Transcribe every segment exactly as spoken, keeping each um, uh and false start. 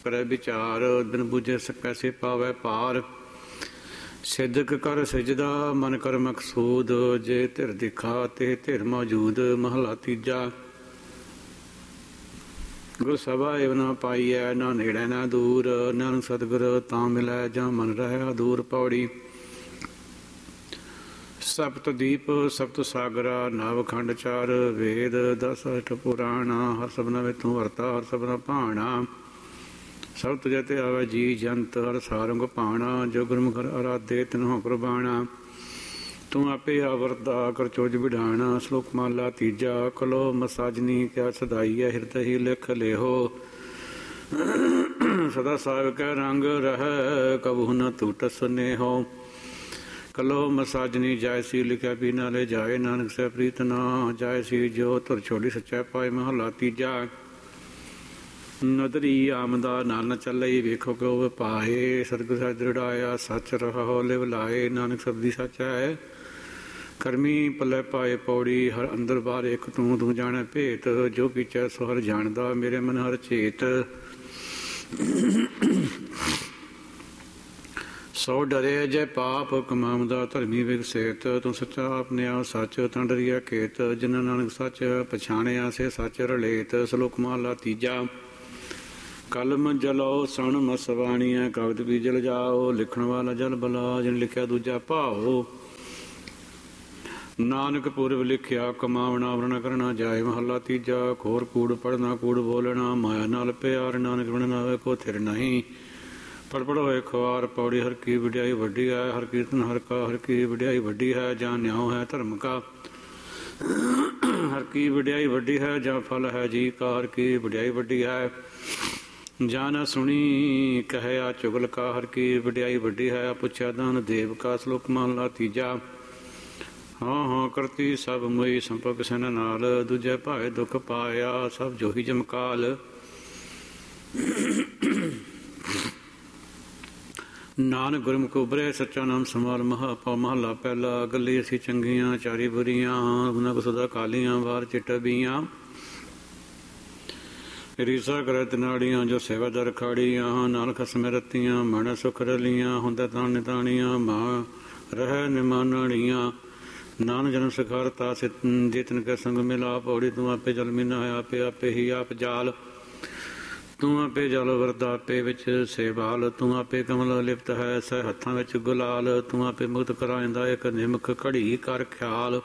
ਕਰੇ ਵਿਚਾਰ, ਬਿਨ ਬੁਝੇ ਕੈਸੇ ਪਾਵੈ ਪਾਰ। ਸਿਦਕ ਕਰ ਸਿਜਦਾ ਮਨ ਕਰ ਮਕਸੂਦ, ਜੇ ਧਿਰ ਦਿਖਾ ਤੇ ਧਿਰ ਮੌਜੂਦ। ਮਹਲਾ ਤੀਜਾ। ਗੁਰ ਸਭਾ ਏਵ ਨਾ ਪਾਈਐ, ਨਾ ਨੇੜੇ ਨਾ ਦੂਰ। ਨਾਨਕ ਸਤਿਗੁਰ ਤਾਂ ਮਿਲੈ, ਜਾਂ ਮਨ ਰਹਿ ਅਦੂਰ। ਪੌੜੀ। ਸਪਤ ਦੀਪ ਸਪਤ ਸਾਗਰਾ, ਨਵ ਖੰਡ ਚਾਰ ਵੇਦ। ਦਸ ਅਠ ਪੁਰਾਣਾ, ਹਰ ਸਭਨਾ ਵਿੱਚ ਤੂੰ ਵਰਤਾ, ਹਰ ਸਭਨਾ ਭਾਣਾ। ਸਭ ਤੁਝੇ ਤੇ ਆਵੈ ਜੀ ਜੰਤ, ਹਰ ਸਾਰੰਗ ਪਾਣਾ। ਜੋ ਗੁਰਮੁਖ ਅਰਾਧੇ ਤਿਨਹੁ ਕੁਰਬਾਣਾ। ਤੂੰ ਆਪੇ ਆਵਰਦਾ ਕਰ ਚੋਜ ਵਿਡਾਣਾ। ਸ਼ਲੋਕ ਮਹਲਾ ਤੀਜਾ। ਕਲੋ ਮਸਾਜਨੀ ਕਿਆ ਸਦਾਈਐ, ਹਿਰਦੈ ਹੀ ਲਿਖ ਲਿਹੋ। ਸਦਾ ਸਾਹਿਬ ਕੈ ਰੰਗ ਰਹਿ, ਕਬਹੁ ਨ ਟੂਟੈ ਸੁਨੇਹੋ। ਕਲੋ ਮਸਾਜਨੀ ਜਾਇਸੀ, ਲਿਖਿਆ ਵੀ ਨਾ ਲੈ ਜਾਏ। ਨਾਨਕ ਸਹਿ ਪ੍ਰੀਤ ਨਾ ਜਾਇਸੀ, ਜੋ ਧੁਰ ਛੋੜੀ ਸੱਚਾ ਪਾਏ। ਮਹਲਾ ਤੀਜਾ। ਨਦਰੀ ਆਮਦਾ ਨਾਲ ਨ ਚੱਲਈ, ਵੇਖੋ ਕਿਉ ਪਾਏ। ਸਤਿਗੁਰ ਸਾਹਿਬ ਦ੍ਰਿੜਾਇਆ, ਸੱਚ ਰਹੋ ਲਿਵ ਲਾਏ। ਨਾਨਕ ਸਬਦੀ ਸੱਚ ਹੈ, ਕਰਮੀ ਪੱਲੇ ਪਾਏ। ਪੌੜੀ। ਹਰ ਅੰਦਰ ਬਾਹਰ ਇੱਕ ਤੂੰ, ਤੂੰ ਜਾਣੈ ਭੇਤ। ਜੋ ਕੀਚੈ ਸੋ ਹਰ ਜਾਣਦਾ, ਮੇਰੇ ਮਨ ਹਰ ਚੇਤ। ਸੋ ਡਰੇ ਜੇ ਪਾਪ ਕਮਾਉਂਦਾ, ਧਰਮੀ ਵਿਗਸੇਤ। ਤੂੰ ਸੱਚਾ ਆਪਣੇ ਆਪ ਸੱਚ, ਤਾਂ ਡਰੀਆ ਕੇਤ। ਜਿਨ੍ਹਾਂ ਨਾਨਕ ਸੱਚ ਪਛਾਣਿਆ, ਸੇ ਸੱਚ ਰਲੇਤ। ਸ਼ਲੋਕ ਮਹਲਾ ਤੀਜਾ। ਕਲਮ ਜਲੋ ਸਣ ਮਸਵਾਣੀਐ, ਕਾਗਦ ਵੀ ਜਲ ਜਾਓ। ਲਿਖਣ ਵਾਲਾ ਜਲ ਬਲਾ, ਜਿਨ ਲਿਖਿਆ ਦੂਜਾ ਭਾਓ। ਨਾਨਕ ਪੂਰਬ ਲਿਖਿਆ, ਕਮਾਵਣਾ ਵਰਣਾ ਕਰਨਾ ਜਾਏ। ਮਹਲਾ ਤੀਜਾ। ਖੋਰ ਕੂੜ ਪੜਨਾ, ਕੂੜ ਬੋਲਣਾ, ਮਾਇਆ ਨਾਲ ਪਿਆਰ। ਨਾਨਕ ਬਿਨ ਨਾਵੇ ਕੋ ਥਿਰ ਨਹੀਂ, ਪੜ ਪੜ ਹੋਏ ਖੁਆਰ। ਪੌੜੀ। ਹਰ ਕੀ ਵਡਿਆਈ ਵੱਡੀ ਹੈ, ਹਰ ਕੀਰਤਨ ਹਰ ਕਾ। ਹਰ ਕੀ ਵਡਿਆਈ ਵੱਡੀ ਹੈ, ਜਾਂ ਨਿਉ ਹੈ ਧਰਮ ਕਾ। ਹਰ ਕੀ ਵਡਿਆਈ ਵੱਡੀ ਹੈ, ਜਾਂ ਫਲ ਹੈ ਜੀ ਕਾ। ਹਰ ਕੀ ਵਡਿਆਈ ਵੱਡੀ ਹੈ, ਜਾਂ ਨਾ ਸੁਣੀ ਕਹਿਆ ਚੁਗਲ ਕਾ। ਹਰ ਕੀ ਵਡਿਆਈ ਵੱਡੀ ਹੈ, ਪੁੱਛਿਆ ਦਾਨ ਦੇਵ ਕਾ। ਸ਼ਲੋਕ ਮਹਲਾ ਤੀਜਾ। ਹਾਂ ਹਾਂ ਕਰਤੀ ਸਭ ਮੋਈ, ਸੰਪਰਕ ਸੈਨ ਨਾਲ। ਦੂਜੇ ਭਾਏ ਦੁੱਖ ਪਾਇਆ, ਸਭ ਜੋਹੀ ਜਮਕਾਲ। ਨਾਨਕ ਗੁਰਮੁਖ ਉਭਰੇ, ਸੱਚਾ ਨਾਮ ਸਮਾਲ। ਮਹਾ ਮਹਲਾ ਪਹਿਲਾ। ਗੱਲੀ ਅਸੀਂ ਚੰਗੀਆਂ, ਚਾਰੀ ਬੁਰੀਆਂ। ਉਹਨਾਂ ਕੋ ਸਦਾ ਕਾਲੀਆਂ, ਬਾਹਰ ਚਿੱਟਬੀਆਂ। ਰੀਸਾ ਕਰੇ ਤਨਾੜੀਆਂ, ਜੋ ਸੇਵਾ ਦਰ ਖਾੜੀਆਂ। ਨਾਨਕ ਖਸਮੇ ਰਤੀਆਂ, ਮਨ ਸੁਖ ਰਲੀਆਂ। ਹੁੰਦਾ ਤਾਂ ਨਿਤਾਣੀਆਂ, ਮਾਂ ਰਹਿ ਨਿਮਾਨਣੀਆਂ। ਨਾਨਕ ਜਨਮ ਸਿਖਾਰਤਾ, ਜਿਤਨ ਕੇ ਸੰਗ ਮਿਲਾ। ਪੌੜੀ। ਤੂੰ ਆਪੇ ਜਲ ਮੀਨਾ ਹੈ, ਆਪੇ ਆਪੇ ਹੀ ਆਪ ਜਾਲ। ਤੂੰ ਆਪੇ ਜਲ ਵਰਦਾ, ਆਪੇ ਵਿੱਚ ਸੇਵਾਲ। ਤੂੰ ਆਪੇ ਕਮਲ ਲਿਪਤ ਹੈ, ਸਹਿ ਹੱਥਾਂ ਵਿੱਚ ਗੁਲਾਲ। ਤੂੰ ਆਪੇ ਮੁਕਤ ਕਰਾਇਂਦਾ, ਇੱਕ ਨਿਮਕ ਘੜੀ ਕਰ ਖਿਆਲ।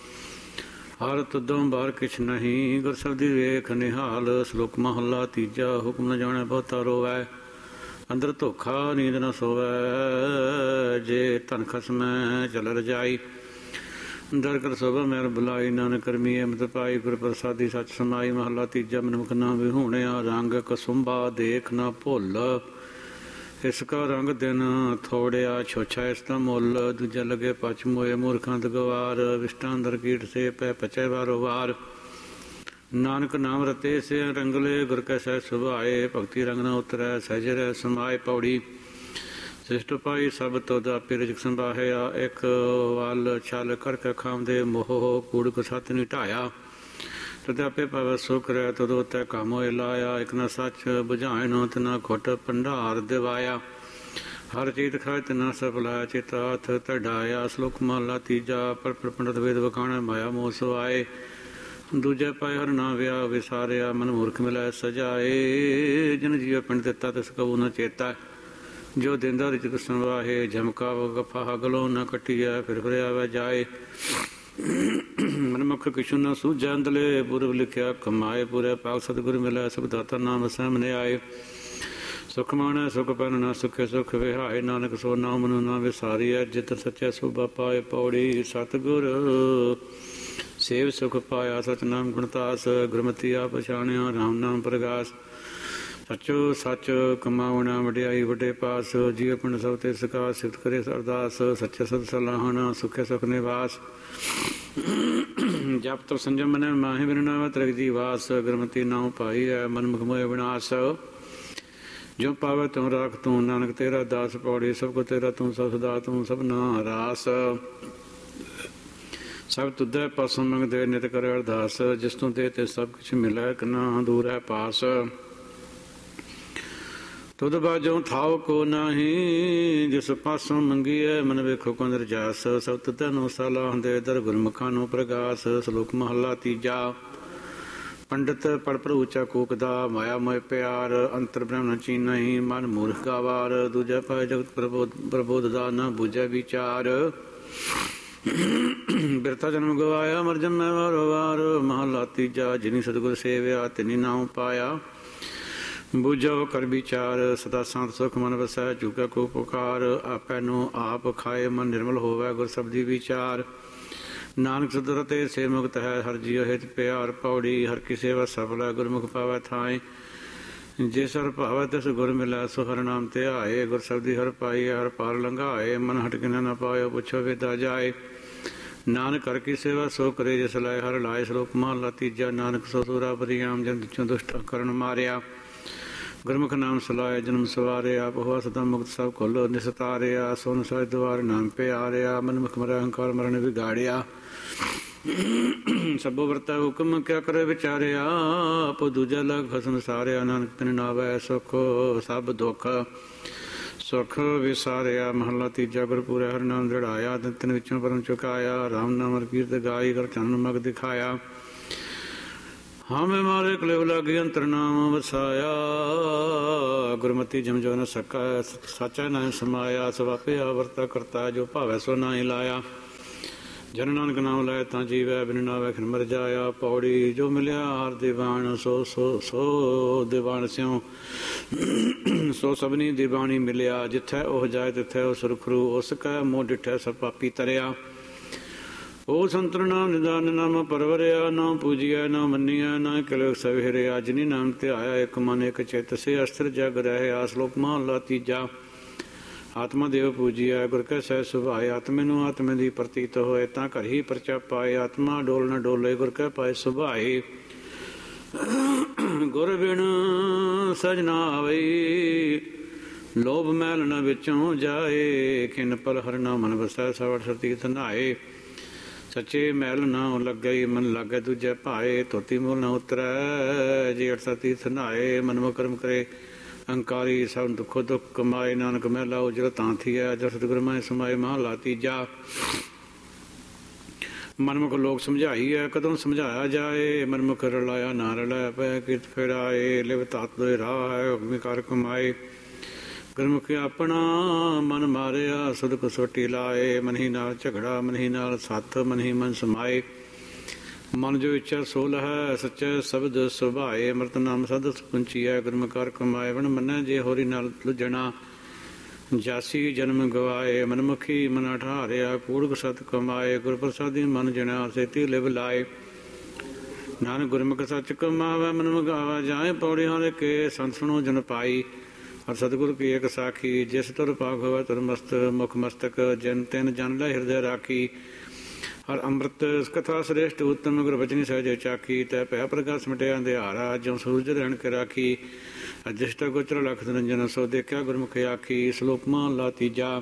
ਹਰ ਤੁਦੋਂ ਬਾਹਰ ਕਿਛ ਨਹੀਂ, ਗੁਰ ਸਬਦੀ ਵੇਖ ਨਿਹਾਲ। ਸ਼ਲੋਕ ਮਹਲਾ ਤੀਜਾ। ਹੁਕਮ ਨ ਜਾਣੈ ਬਹੁਤਾ ਰੋਵੈ, ਅੰਦਰ ਧੋਖਾ ਨੀਂਦ ਨ ਸੋਵੈ। ਜੇ ਧਨ ਖਸਮੈ ਚਲ ਰਜਾਈ, ਦਰ ਕਰ ਸੋਭਾ ਮੈਰ ਬੁਲਾਈ। ਨਾਨਕ ਕਰਮੀ ਅਮਿਤ ਪਾਈ, ਗੁਰ ਪ੍ਰਸਾਦੀ ਸੱਚ ਸਮਾਈ। ਮਹਲਾ ਤੀਜਾ। ਮਨਮੁਖ ਨਾ ਵਿਹੂਣਿਆ, ਰੰਗ ਕਸੁੰਬਾ ਦੇਖ ਨਾ ਭੁੱਲ। ਇਸ ਕਾ ਰੰਗ ਦਿਨ ਥੋੜਿਆ, ਛੋਛਾ ਇਸ ਦਾ ਮੁੱਲ। ਦੂਜਾ ਲਗੇ ਪਚ ਮੋਏ, ਮੂਰਖਾਂ ਗਵਾਰ। ਵਿਸ਼ਟਾਂ ਅੰਦਰ ਕੀਟ ਸੇ ਪੈ ਪਚੈ ਵਾਰੋ ਵਾਰ। ਨਾਨਕ ਨਾਮ ਰਤੇ ਸੇ ਰੰਗਲੇ, ਗੁਰ ਕੈ ਸਹਿ ਸੁਭਾਏ। ਭਗਤੀ ਰੰਗ ਨਾ ਉਤਰੈ, ਸਹਿਜ ਰਹਿ ਸਮਾਏ। ਪੌੜੀ। ਸਿਸ਼ਟ ਪਾਈ ਸਭ ਤੁਧ, ਆਪੇ ਰਿਜਕ ਸੰਭਾਹਿਆ। ਇੱਕ ਵੱਲ ਛਲ ਕਰਕੇ ਖਾਂਦੇ, ਮੋਹ ਕੂੜ ਕੋ ਸੱਤ ਨੀ ਢਾਇਆ। ਤਦ ਆਪੇ ਪਵੈ ਸੁਖ ਰਹਿ, ਤਦੋ ਤੈ ਕੰਮ ਹੋਏ ਲਾਇਆ। ਇੱਕ ਨਾ ਸੱਚ ਬੁਝਾਏ ਨੋ, ਤਿਨਾ ਖੁੱਟ ਭੰਡਾਰ ਦਿਵਾਇਆ। ਹਰ ਚੀਤ ਖਾਏ ਤਿਨਾ ਸਫਲਾਇਆ, ਚਿਤ ਹੱਥ ਤੜਾਇਆ। ਸ਼ਲੋਕ ਮਹਲਾ ਤੀਜਾ। ਪਰ ਪੰਡਤ ਵੇਦ ਵਖਾਣੈ, ਮਾਇਆ ਮੋਹ ਸਵਾਏ। ਦੂਜੇ ਪਾਏ ਹਰ ਨਾ ਵਿਆਹ ਵਿਸਾਰਿਆ, ਮਨ ਮੂਰਖ ਮਿਲਾਏ ਸਜਾਏ। ਜਿਨ ਜੀਵ ਪਿੰਡ ਦਿੱਤਾ, ਤਿਸ ਕਬੂ ਨ ਚੇਤਾ। ਜੋ ਦਿੰਦਾ ਰਿਜਕ ਸੰਵਾਹੇ, ਝਮਕਾ ਗਫਾ ਗਲੋਂ ਨਾ ਕੱਟੀਐ। ਫਿਰ ਫਿਰ ਆਵੈ ਜਾਏ, ਮਨਮੁਖ ਕਿਛੁ ਨਾ ਸੂਝੈ। ਅੰਦਲੇ ਪੁਰਬ ਲਿਖਿਆ ਕਮਾਏ, ਪੂਰੇ ਪਾਕ ਸਤਿਗੁਰ ਮਿਲੈ। ਸੁਖ ਦਾਤਾ ਨਾਮ ਸਾਹਮਣੇ ਆਏ। ਸੁਖ ਮਾਣੈ ਸੁਖ ਪੈਨ, ਨਾ ਸੁਖੇ ਸੁਖ ਵਿਹਾਏ। ਨਾਨਕ ਸੋ ਨਾਮ ਮਨੁ ਨਾ ਵਿਸਾਰੀਐ, ਜਿਤ ਸੱਚੈ ਸੁਭਾ ਪਾਏ। ਪੌੜੀ। ਸਤਿਗੁਰ ਸੇਵ ਸੁਖ ਪਾਇਆ, ਸਤਿਨਾਮ ਗੁਣਤਾਸ। ਗੁਰਮਤਿ ਆ ਪਛਾਣਿਆ, ਰਾਮ ਨਾਮ ਪ੍ਰਗਾਸ। ਸੱਚੋ ਸੱਚ ਕਮਾਵਣਾ, ਵਡਿਆਈ ਵੱਡੇ ਪਾਸ। ਜੀਵ ਪਿੰਡ ਸਭ ਤੇ ਸਕਾ, ਸਿਫਤ ਕਰੇ ਅਰਦਾਸ। ਸੱਚੇ ਸਤ ਸਲਾਹਣਾ, ਸੁਖੇ ਸੁਖ ਨਿਵਾਸ। ਜਪ ਤਪ ਸੰਜਮ ਮਨੈ ਮਾਹੀ, ਬਿਨ ਨਾਵ ਤ੍ਰਿਗ ਜੀ ਵਾਸ। ਗੁਰਮਤਿ ਨਾਉ ਪਾਈ ਹੈ, ਮਨਮੁਖ ਮੋਹਿ ਵਿਨਾਸ਼। ਜੋ ਪਾਵੇ ਤੂੰ ਰਾਖ, ਤੂੰ ਨਾਨਕ ਤੇਰਾ ਦਾਸ। ਪੌੜੀ। ਸਭ ਕੋ ਤੇਰਾ ਤੂੰ, ਸਭ ਸਦਾ ਤੂੰ, ਸਭ ਨਾ ਰਾਸ। ਸਭ ਤੁਧੈ ਪਾਸੋਂ ਮੰਗਦੇ, ਨਿਤ ਕਰੇ ਅਰਦਾਸ। ਜਿਸ ਤੋਂ ਦੇ ਤੇ ਸਭ ਕੁਛ ਮਿਲੈ, ਕਿ ਨਾ ਦੂਰ ਹੈ ਪਾਸ। ਤੁਧ ਬਾਝੋਂ ਥਾਉ ਕੋ ਨਾਹੀ, ਜਿਸ ਪਾਸੋਂ ਮੰਗੀਐ ਮਨ ਵੇਖੋ ਕੋ ਨਿਰਜਾਸ। ਸਭ ਤੈਨੂੰ ਸਲਾਹ ਦੇ ਦਰ ਗੁਰਮੁਖਾਂ ਨੂੰ ਪ੍ਰਗਾਸ। ਸ਼ਲੋਕ ਮਹੱਲਾ ਤੀਜਾ। ਪੰਡਿਤ ਪੜ ਪ੍ਰਉਚਾ ਕੂਕਦਾ, ਮਾਇਆ ਮੋਇ ਪਿਆਰ। ਅੰਤਰ ਬ੍ਰਹਮ ਚੀਨਹੀ, ਮਨ ਮੂਰਖ ਗਾਵਾਰ। ਦੂਜਾ ਪਾਇ ਜਗਤ ਪ੍ਰਬੋਧ ਪ੍ਰਬੋਧ ਦਾ, ਨਾ ਬੁਝੈ ਵਿਚਾਰ। ਬਿਰਥਾ ਜਨਮ ਗਵਾਇਆ, ਮਰ ਜੰਮੈ ਵਾਰੋ ਵਾਰ। ਮਹੱਲਾ ਤੀਜਾ। ਜਿਨੀ ਸਤਿਗੁਰ ਸੇਵਿਆ, ਤਿਨੀ ਨਾਉ ਪਾਇਆ। ਬੁਝੋ ਕਰ ਵਿਚਾਰ, ਸਦਾ ਸ਼ਾਂਤ ਸੁਖ ਮਨ ਵਸੈ। ਚੁਕੈ ਕੋ ਪੁਕਾਰ, ਆਪੈ ਨੂੰ ਆਪ ਖਾਏ। ਮਨ ਨਿਰਮਲ ਹੋਵੈ, ਗੁਰ ਸਬਦੀ ਵਿਚਾਰ। ਨਾਨਕ ਸੁਧਰ ਤੇ ਸੇ ਮੁਕਤ ਹੈ, ਹਰ ਜੀਉ ਹਿਤ ਪਿਆਰ। ਪੌੜੀ। ਹਰ ਕੀ ਸੇਵਾ ਸਫਲ ਹੈ, ਗੁਰਮੁਖ ਪਾਵੈ ਥਾਏ। ਜੇ ਸਰ ਭਾਵੈ ਤਿਸ ਗੁਰ ਮਿਲੈ, ਸੋ ਹਰਿ ਨਾਮ ਧਿਆਏ। ਗੁਰ ਸਬਦੀ ਹਰਿ ਪਾਈ, ਹਰਿ ਪਾਰ ਲੰਘਾਏ। ਮਨ ਹਟ ਕਿਨੈ ਨ ਪਾਇਓ, ਪੁੱਛੋ ਵੇਦਾ ਜਾਏ। ਨਾਨਕ ਹਰਿ ਕੀ ਸੇਵਾ ਸੋ ਕਰੇ, ਜਿਸ ਲਾਇ ਹਰਿ ਲਾਏ। ਸ਼ਲੋਕ ਮਹੱਲਾ ਤੀਜਾ। ਨਾਨਕ ਸੋ ਸੂਰਾ ਪਰਿਆਮ, ਜਨ ਵਿਚੋਂ ਦੁਸ਼ਟ ਕਰਨ ਮਾਰਿਆ। ਗੁਰਮੁਖ ਨਾਮ ਸਲਾਏ, ਜਨਮ ਸਵਾਰਿਆ। ਆਪ ਹੋਆ ਸਦਾ ਮੁਕਤ, ਸਭ ਖੁੱਲ੍ਹ ਨਿਸਤਾਰਿਆ। ਸੋਨ ਸਾਜ ਦੁਆਰ ਨਾਮ ਪਿਆਰਿਆ। ਮਨਮੁਖ ਮਰੈ ਅਹੰਕਾਰ ਮਰਨ ਵਿਗਾੜਿਆ। ਸਭੋ ਵਰਤੈ ਹੁਕਮ, ਕਿਆ ਕਰੇ ਵਿਚਾਰਿਆ। ਆਪੋ ਦੂਜਾ ਲਗ ਫਸਨ ਸਾਰਿਆ। ਨਾਨਕ ਤਿਨ ਨਾਵੈ ਸੁਖ, ਸਭ ਦੁੱਖ ਸੁਖ ਵਿਸਾਰਿਆ। ਮਹੱਲਾ ਤੀਜਾ। ਗੁਰਪੂਰੈ ਹਰਿ ਨਾਮ ਦ੍ਰਿੜਾਇਆ, ਤਿਨ ਵਿੱਚੋਂ ਪਰਮ ਚੁਕਾਇਆ। ਰਾਮ ਨਾਮ ਹਰਿ ਕੀਰਤ ਗਾਈ, ਕਰ ਚਰਨ ਮਗ ਦਿਖਾਇਆ। ਹਾਂ ਮੈਂ ਮਾਰੇ ਕਲੇਵ ਲਾਗੀ, ਅੰਤਰ ਨਾਮ ਵਸਾਇਆ। ਗੁਰਮਤੀ ਜਮ ਜੋ ਨ ਸਕਾ, ਸਾਚਾ ਨਾਮ ਸਮਾਇਆ। ਸਭ ਆਪੇ ਆਵਰਤਾ ਕਰਤਾ, ਜੋ ਭਾਵੈ ਸੋ ਨਾਹੀ ਲਾਇਆ। ਜਨ ਨਾਨਕ ਨਾਮ ਲਾਇ ਤਾਂ ਜੀਵੈ, ਬਿਨ ਨਾਵੈ ਖਿਨ ਮਰ ਜਾਇਆ। ਪੌੜੀ। ਜੋ ਮਿਲਿਆ ਹਰ ਦੀਵਾਨ, ਸੋ ਸੋ ਸੋ ਦੀਵਾਨ ਸਿਉ। ਸੋ ਸਭਨੀ ਦੀਵਾਨੀ ਮਿਲਿਆ। ਜਿੱਥੈ ਉਹ ਜਾਏ, ਤਿੱਥੈ ਉਹ ਸੁਰਖਰੂ। ਉਸ ਕੈ ਮੋਹ ਡਿਠੈ, ਸਭ ਪਾਪੀ ਤਰਿਆ। ਉਹ ਸੰਤਨ ਨਾਮ ਨਿਦਾਨ, ਨਾਮ ਪਰਵਰਿਆ। ਨਾ ਪੂਜੀਐ ਨਾ ਮੰਨੀਐ, ਨਾ ਕਿਲੋ ਸਵੇਰਿਆ। ਜਿਨੀ ਨਾਮ ਧਿਆਇਆ, ਇੱਕ ਮਨ ਇੱਕ ਚਿਤ, ਸੇ ਅਸਥਿਰ ਜਗ ਰਹਿਆ। ਸ਼ਲੋਕ ਮਹੱਲਾ ਤੀਜਾ। ਆਤਮਾ ਦੇਵ ਪੂਜੀਐ, ਗੁਰ ਕੈ ਸਹਿ ਸੁਭਾਏ। ਆਤਮੇ ਨੂੰ ਆਤਮੇ ਦੀ ਪ੍ਰਤੀਤ ਹੋਏ, ਤਾਂ ਘਰ ਹੀ ਪਰਚਾ ਪਾਏ। ਆਤਮਾ ਡੋਲ ਨ ਡੋਲੇ, ਗੁਰ ਕੈ ਪਾਏ ਸੁਭਾਏ। ਗੁਰ ਬਿਨ ਸਜ ਨਾ ਆਵਈ, ਲੋਭ ਮੈਲ ਨ ਵਿੱਚੋਂ ਜਾਏ। ਖਿਨ ਪਲ ਹਰਿ ਨਾਮ ਮਨ ਵਸੈ, ਸਵਰ ਸਰਤੀਰਥ ਨਹਾਏ। ਸੱਚੇ ਮੈਲ ਨਾ ਲੱਗਈ, ਮਨ ਲਾਗੈ ਦੂਜੈ ਭਾਏ। ਧੋਤੀ ਮੂਲ ਨ ਉਤਰੈ, ਜੇ ਅਠ ਤੀਰਥ ਨਹਾਏ। ਮਨਮੁ ਕਰਮ ਕਰੇ ਅਹੰਕਾਰੀ, ਸਭ ਦੁੱਖੋ ਦੁੱਖ ਕਮਾਏ। ਨਾਨਕ ਮਹਿਲਾ ਉਜਰ ਤਾਂ ਥੀਐ, ਜਸ ਸਤਿਗੁਰ ਮੈਂ ਸਮਾਏ। ਮਹੱਲਾ ਤੀਜਾ। ਮਨਮੁਖ ਲੋਕ ਸਮਝਾਈਐ, ਕਦੋਂ ਸਮਝਾਇਆ ਜਾਏ। ਮਨਮੁਖ ਰਲਾਇਆ ਨਾ ਰਲੈ, ਪੈ ਕਿਰਤ ਫੇਰਾਏ। ਲਿਵ ਤਾਤ ਦੋਇ ਰਾਹ ਹੈ, ਹੁਕਮੀ ਕਰ ਕਮਾਏ। ਗੁਰਮੁਖ ਆਪਣਾ ਮਨ ਮਾਰਿਆ, ਸੁਧ ਕਸੋਟੀ ਲਾਏ। ਮਨਹੀ ਨਾਲ ਝਗੜਾ, ਮਨਹੀ ਨਾਲ ਸੱਥ, ਮਨਹੀ ਮਨ ਸਮਾਏ। ਮਨ ਜੋ ਇੱਛਾ ਸੋ ਲਹੈ, ਸੱਚੇ ਸ਼ਬਦ ਸੁਭਾਏ। ਅੰਮ੍ਰਿਤ ਨਾਮ ਸਦ ਪੁੰਚੀਐ, ਗੁਰਮੁਖ ਕਰ ਕਮਾਏ। ਵਣ ਮੰਨੈ ਜੇ ਹੋਰੀ ਨਾਲ ਲੁਝਣਾ, ਜਾਸੀ ਜਨਮ ਗਵਾਏ। ਮਨਮੁਖੀ ਮਨ ਠਾਰਿਆ, ਕੂੜਕ ਸਤ ਕਮਾਏ। ਗੁਰ ਪ੍ਰਸਾਦੀ ਮਨ ਜਣਾ, ਸੇਤੀ ਲਿਵ ਲਾਏ। ਨਾਨਕ ਗੁਰਮੁਖ ਸੱਚ ਕਮਾਵੈ, ਮਨਮੁਖ ਗਾਵੈ ਜਾਏ। ਪੌੜੀ ਹਾਰੇ ਕੇ ਸੰਤ ਸੁਣੋ ਜਨ ਪਾਈ। ਹਰ ਸਤਿਗੁਰ ਕੀ ਇੱਕ ਸਾਖੀ, ਜਿਸ ਤੁਰ ਪਾਕ ਹੋਵੇ ਤੁਰ ਮਸਤ। ਮੁਖ ਮਸਤਕ ਜਨ ਤਿਨ ਜਨ ਲੈ ਹਿਰਦੈ ਰਾਖੀ। ਹਰ ਅੰਮ੍ਰਿਤ ਕਥਾ ਸ੍ਰੇਸ਼ਟ ਉੱਤਮ, ਗੁਰ ਬਚਨੀ ਸਹਿਜੇ ਚਾਖੀ। ਤੈ ਭੈ ਪ੍ਰਗਾਸ ਮਿਟਿਆ ਅੰਧਿਆਰਾ, ਜਿਉ ਸੂਰਜ ਰਹਿਣ ਕੇ ਰਾਖੀ। ਅਜਿਸ਼ਟ ਗੋਚਰ ਲਖ ਨਿਰੰਜਨ, ਸੋ ਦੇਖਿਆ ਗੁਰਮੁਖ ਆਖੀ। ਸ਼ਲੋਕ ਮਹੱਲਾ ਤੀਜਾ।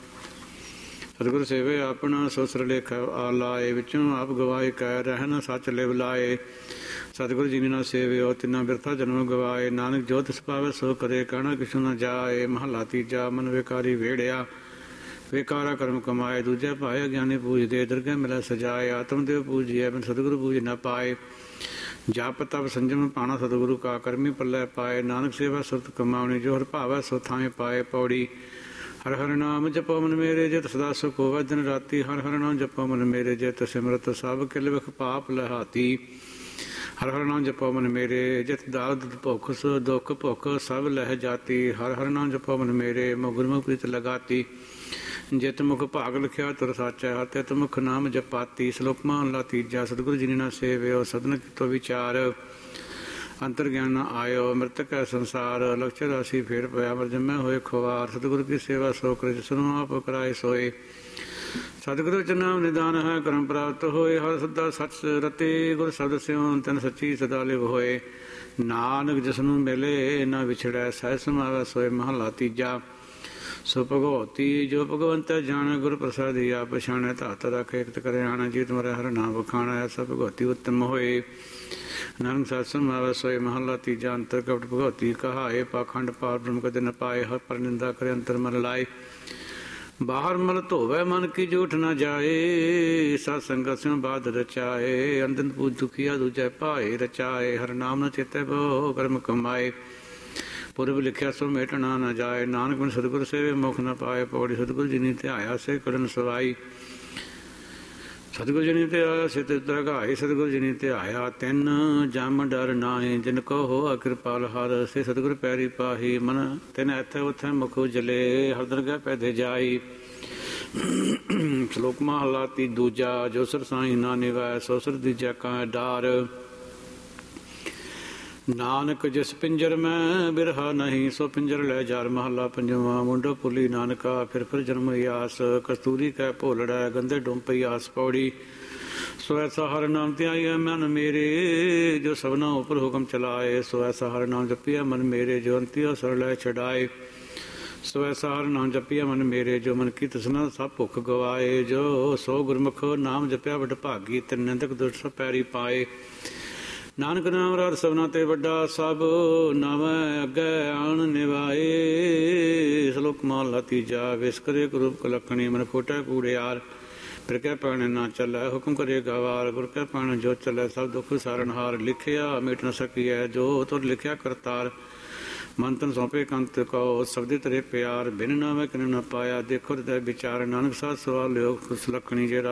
ਸਤਿਗੁਰ ਸੇਵੇ ਆਪਣਾ, ਸੋ ਸਿਰਲੇਖ ਆਲਾਏ। ਵਿੱਚੋਂ ਆਪ ਗਵਾਏ, ਕਹਿ ਰਹਿਣ ਸੱਚ ਲਿਵ ਲਾਏ। ਸਤਿਗੁਰ ਜੀ ਨਾ ਸੇਵਿਓ, ਤਿੰਨਾ ਬਿਰਥਾ ਜਨਮ ਗਵਾਏ। ਨਾਨਕ ਜੋ ਤਿਸ ਪਾਵੈ, ਸੋ ਕਰੇ, ਕਹਿਣਾ ਕਿਛੁ ਨ ਜਾਏ। ਮਹੱਲਾ ਤੀਜਾ। ਮਨ ਵਿਕਾਰੀ ਵੇੜਿਆ, ਵਿਕਾਰਾ ਕਰਮ ਕਮਾਏ। ਦੂਜੇ ਭਾਏ ਗਿਆਨੀ ਪੂਜਦੇ, ਦਰਗਹਿ ਮਿਲੈ ਸਜਾਏ। ਆਤਮ ਦੇਵ ਪੂਜੀਐ, ਬਿਨ ਸਤਿਗੁਰੂ ਪੂਜ ਨ ਪਾਏ। ਜਪ ਤਪ ਸੰਜਮ ਪਾਣਾ, ਸਤਿਗੁਰੂ ਕਾ ਕਰਮੀ ਪੱਲੇ ਪਾਏ। ਨਾਨਕ ਸੇਵਾ ਸੁਰਤ ਕਮਾਉਣੀ, ਜੋ ਹਰਿ ਭਾਵੈ ਸੋ ਥਾਵੇਂ ਪਾਏ। ਪੌੜੀ। ਹਰਿ ਹਰਿ ਨਾਮ ਜਪੋ ਮਨ ਮੇਰੇ, ਜਿਤ ਸਦਾ ਸੁਖ ਹੋਵੈ ਦਿਨ ਰਾਤੀ। ਹਰਿ ਹਰਿ ਨਾਮ ਜਪੋ ਮਨ ਮੇਰੇ, ਜਿਤ ਸਿਮਰਤ ਸਭ ਕਿਲ ਵਿਖ ਪਾਪ ਲਹਾਤੀ। ਹਰਿ ਹਰਿ ਨਾਮ ਜਪੋ ਮਨ ਮੇਰੇ, ਜਿਤ ਦਾਗ ਭੁੱਖ ਦੁੱਖ ਭੁੱਖ ਸਭ ਲਹਿ ਜਾਤੀ। ਹਰਿ ਹਰਿ ਨਾਮ ਜਪੋ ਮਨ ਮੇਰੇ, ਮੋ ਗੁਰਮੁਖ ਪ੍ਰੀਤ ਲਗਾਤੀ। ਜਿਤ ਮੁਖ ਭਾਗ ਲਿਖਿਆ ਤੁਰ ਸਾਚੈ, ਹਰਿ ਤਿਤ ਮੁਖ ਨਾਮ ਜਪਾਤੀ। ਸ਼ਲੋਕ ਮਹੱਲਾ ਤੀਜਾ। ਸਤਿਗੁਰੂ ਜੀ ਨਾ ਸੇਵਿਓ, ਸਦਨ ਕਿਤੋ ਵਿਚਾਰ। ਅੰਤਰ ਗਿਆਨ ਨ ਆਇਓ, ਮ੍ਰਿਤਕ ਹੈ ਸੰਸਾਰ। ਲਕਸ਼ ਰਾਸ਼ੀ ਫੇਰ ਪਿਆ, ਮਰ ਜੰਮੈ ਹੋਏ ਖੁਆਰ। ਸਤਿਗੁਰੂ ਕੀ ਸੇਵਾ ਸੋ ਕਰੇ, ਜਿਸਨੂੰ ਆਪ ਕਰਾਏ ਸੋਏ। ਸਤਿਗੁਰੂ ਚ ਨਾਮ ਨਿਦਾਨ ਹੈ, ਕਰਮ ਪ੍ਰਾਪਤ ਹੋਏ। ਹਰ ਸਦਾ ਸੱਚ ਰਤੇ, ਗੁਰ ਸ਼ਬਦ ਸਿਉ ਤਿਨ ਸੱਚੀ ਸਦਾ ਲਿਵ ਹੋਏ। ਨਾਨਕ ਜਿਸਨੂੰ ਮਿਲੇ ਨਾ ਵਿਛੜੈ, ਸਹਿ ਸਮਾਵੈ ਸੋਏ। ਮਹੱਲਾ ਤੀਜਾ। ਸੋ ਭਗਵਤੀ ਜੋ ਭਗਵੰਤ ਜਾਣੈ ਗੁਰ ਪ੍ਰਸਾਦੀ ਆਪ ਪਛਾਣੈ ਧਾਤ ਰਖ ਏਕਤ ਕਰੇ ਆਣਾ ਜੀਤ ਮਰੇ ਹਰ ਨਾਮ ਬਖਾਣਾ ਐਸਾ ਭਗਵਤੀ ਉੱਤਮ ਹੋਏ। ਨਾਨਕ ਸਾਸਨ ਮਾਵੈ ਸੋਏ ਮਹੱਲਾ ਤੀਜਾ ਅੰਤਰ ਕਪਟ ਭਗਵਤੀ ਕਹਾਏ ਪਾਖੰਡ ਪਾਰ ਬ੍ਰਹਮ ਕਦੇ ਨ ਪਾਏ ਹਰ ਪਰ ਨਿੰਦਾ ਕਰੇ ਅੰਤਰ ਮਨ ਲਾਏ। ਬਾਹਰ ਮਲ ਧੋਵੈ ਮਨ ਕੀ ਜੂਠ ਨ ਜਾਏ ਸਤ ਸੰਗਤ ਸਿਉ ਬਾਦ ਰਚਾਏ। ਅੰਦਨ ਪੂਜ ਦੁਖੀਆ ਦੂਜੈ ਪਾਏ ਰਚਾਏ ਹਰ ਨਾਮ ਨ ਚੇਤੈ ਬਹੁ ਕਰਮ ਕਮਾਏ। ਪੁਰਬ ਲਿਖਿਆ ਸੋ ਮੇਟਣਾ ਨ ਜਾਏ ਨਾਨਕ ਬਿਨ ਸਤਿਗੁਰ ਸੇਵੇ ਮੁਖ ਨ ਪਾਏ। ਪੌੜੀ ਸਤਿਗੁਰ ਜਿਨੀ ਧਿਆਇਆ ਸੇ ਕਰਨ ਸਵਾਈ ਸਤਿਗੁਰ ਜਿਨੀ ਧਿਆਇਆ ਸੇ ਤਿਸ ਦਰਗਾਏ। ਸਤਿਗੁਰ ਜਿਨੀ ਧਿਆਇਆ ਤਿੰਨ ਜਮ ਡਰ ਨਾਹੀ ਜਿਨ ਕੋ ਹੋਆ ਕਿਰਪਾਲ ਹਰ ਸੇ ਸਤਿਗੁਰ ਪੈਰੀ ਪਾਹੀ। ਮਨ ਤਿਨ ਐਥੈ ਉਥੈ ਮੁਖ ਉਜਲੇ ਹਰ ਦਰਗਹਿ ਪੈਦੇ ਜਾਈ। ਸ਼ਲੋਕ ਮਹਲਾ ਤੀ ਦੂਜਾ ਜੋ ਸਰ ਸਾਈ ਨਾ ਨਿਵੈ ਸੋ ਸਰ ਦੀਜੈ ਕਾ ਡਾਰ। ਨਾਨਕ ਜਿਸ ਪਿੰਜਰ ਮੈਂ ਬਿਰਹਾ ਨਹੀਂ ਸੋ ਪਿੰਜਰ ਲੈ ਜਾਰ। ਮਹੱਲਾ ਪੰਜਵਾਂ ਮੁੰਡੋ ਪੁਲੀ ਨਾਨਕਾ ਫਿਰ ਫਿਰ ਜਨਮ ਆਸ। ਕਸਤੂਰੀ ਕੈ ਭੋਲੜੈ ਗੰਦੇ ਡੁੰਮ ਪਈ ਆਸ ਪੌੜੀ। ਸੋ ਐਸਾ ਹਰ ਨਾਮ ਧਿਆਈਐ ਮਨ ਮੇਰੇ ਜੋ ਸਭਨਾ ਉਪਰ ਹੁਕਮ ਚਲਾਏ। ਸੋ ਐਸਾ ਹਰ ਨਾਮ ਜਪੀਐ ਮਨ ਮੇਰੇ ਜੋ ਅੰਤਿਆ ਸਰ ਲੈ ਛਡਾਏ। ਸੋ ਐਸਾ ਹਰ ਨਾਮ ਜਪੀਐ ਮਨ ਮੇਰੇ ਜੋ ਮਨ ਕੀ ਤ੍ਰਿਸ਼ਨਾ ਸਭ ਭੁੱਖ ਗਵਾਏ। ਜੋ ਸੋ ਗੁਰਮੁਖ ਨਾਮ ਜਪਿਆ ਵਡ ਭਾਗੀ ਤਿਨ ਨਿੰਦਕ ਦੁਸ਼ਟ ਪੈਰੀ ਪਾਏ। ਨਾਨਕ ਨਾਮ ਰਾਤ ਸਭਨਾ ਤੇ ਵੱਡਾ ਸਭ ਨਾਮੈ ਅੱਗੇ ਆਣ ਨਿਵਾਏ। ਸ਼ਲੋਕ ਮਹਲਾ ਤੀਜਾ ਵਿਸਕਰੇ ਕਰੂਪ ਕਲਖਣੀ ਮਨ ਫੋਟੈ ਕੂੜਿਆਰ। ਫਿਰ ਕਹਿ ਪਾਣੇ ਨਾ ਚੱਲੈ ਹੁਕਮ ਕਰੇ ਗਵਾਰ। ਗੁਰ ਕਹਿ ਪਾਣ ਜੋ ਚੱਲੈ ਸਭ ਦੁੱਖ ਸਾਰਨਹਾਰ। ਲਿਖਿਆ ਮਿਟ ਨ ਸਕੀਐ ਜੋ ਤੁਰ ਲਿਖਿਆ ਕਰਤਾਰ। ਮਨ ਤਨ ਸੌਂਪੇ ਕੰਤ ਕਉ ਸਬਦੇ ਤੇਰੇ ਪਿਆਰ। ਬਿਨ ਨਾਮੈ ਕਿਨ ਨ ਪਾਇਆ ਦੇਖੋ ਹਿਰਦੈ ਵਿਚਾਰ। ਨਾਨਕ ਸਾਧ ਸਵਾਲ ਲਿਓ ਸੁਲੱਖਣੀ ਜਿਹੜਾ